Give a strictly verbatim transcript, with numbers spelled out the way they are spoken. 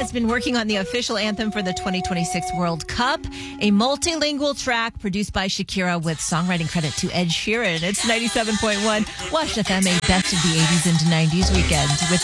has been working on the official anthem for the twenty twenty-six World Cup, a multilingual track produced by Shakira with songwriting credit to Ed Sheeran. It's ninety-seven point one Wash F M, a best of the eighties and nineties weekend with